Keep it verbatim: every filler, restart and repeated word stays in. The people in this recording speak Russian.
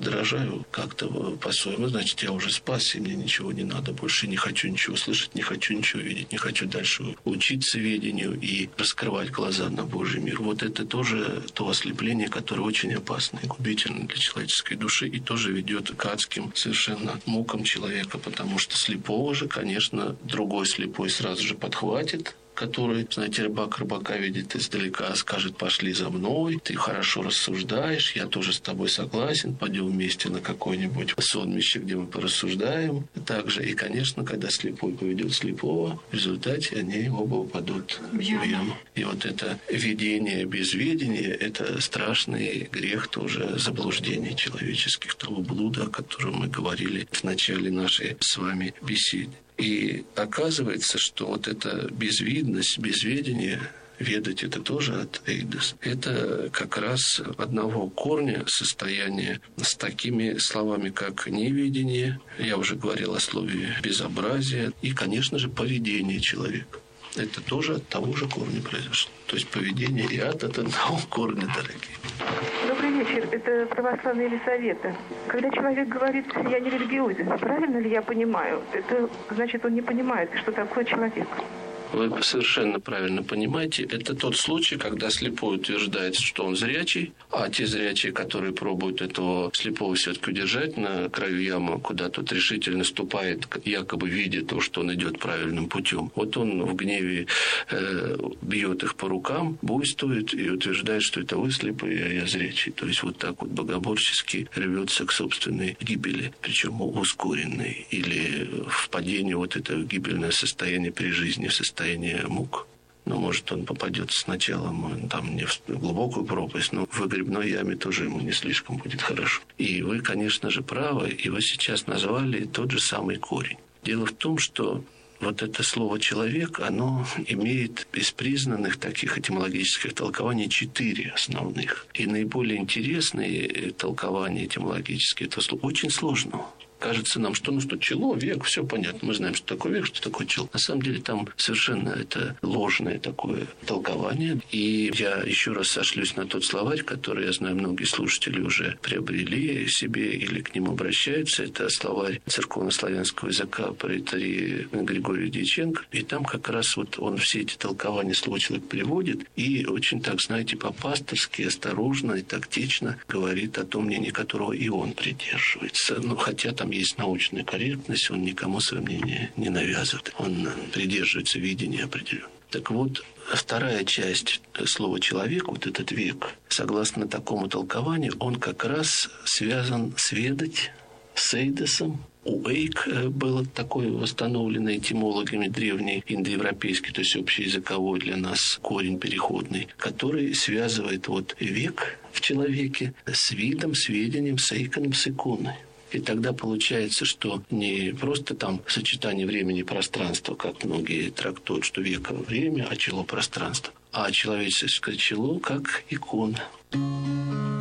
подражаю как-то по-своему. Значит, я уже спасся, и мне ничего не надо больше. Не хочу ничего слышать, не хочу ничего видеть, не хочу дальше учиться видению и раскрывать глаза на Божий мир. Вот это тоже то ослепление, которое очень опасно и губительно для человеческой души и тоже ведет к адским совершенно мукам человека, потому что слепого же, конечно, другой слепой сразу же подхватит, который, знаете, рыбак рыбака видит издалека, скажет: пошли за мной, ты хорошо рассуждаешь, я тоже с тобой согласен, пойдем вместе на какое-нибудь сонмище, где мы порассуждаем. Также и, конечно, когда слепой поведет слепого, в результате они оба упадут в яму. И вот это видение без ведения – это страшный грех тоже заблуждений человеческих, того блуда, о котором мы говорили в начале нашей с вами беседы. И оказывается, что вот эта безвидность, безведение, ведать это тоже от эйдос, это как раз одного корня состояние с такими словами, как неведение, я уже говорил о слове безобразие, и, конечно же, поведение человека. Это тоже от того же корня произошло. То есть поведение и ад от одного корня, дорогие. Добрый вечер. Это православные Елисаветы. Когда человек говорит: я не религиозен, правильно ли я понимаю? Это значит, он не понимает, что такое человек. Вы совершенно правильно понимаете. Это тот случай, когда слепой утверждает, что он зрячий, а те зрячие, которые пробуют этого слепого все-таки удержать на краю ямы, куда тот решительно ступает, якобы видя то, что он идет правильным путем. Вот он в гневе э, бьет их по рукам, буйствует и утверждает, что это вы слепые, а я зрячий. То есть вот так вот богоборчески рвется к собственной гибели, причем ускоренной, или впадению вот это гибельное состояние при жизни, в состояние мук. Но, может, он попадет сначала там не в глубокую пропасть, но в выгребной яме тоже ему не слишком будет хорошо. И вы, конечно же, правы, и вы сейчас назвали тот же самый корень. Дело в том, что вот это слово «человек», оно имеет из признанных таких этимологических толкований четыре основных. И наиболее интересные толкования этимологические этого слова очень сложного. Кажется нам, что ну что, чело, век, все понятно. Мы знаем, что такое век, что такое чело. На самом деле там совершенно это ложное такое толкование. И я еще раз сошлюсь на тот словарь, который, я знаю, многие слушатели уже приобрели себе или к нему обращаются. Это словарь церковнославянского языка проэтарии Григория Дьяченко. И там как раз вот он все эти толкования слова «человек» приводит и очень так, знаете, по-пасторски, осторожно и тактично говорит о том мнении, которого и он придерживается. Ну, хотя там есть научная корректность, он никому свое мнение не навязывает. Он придерживается видения определенного. Так вот, вторая часть слова «человек», вот этот век, согласно такому толкованию, он как раз связан с «ведать», с «эйдосом». У «эйк» было такое восстановленное этимологами древний индоевропейский, то есть общеязыковой для нас корень переходный, который связывает вот век в человеке с видом, с ведением, с эйконом, с иконой. И тогда получается, что не просто там сочетание времени и пространства, как многие трактуют, что век – время, а чело – пространство, а человеческое чело как икона.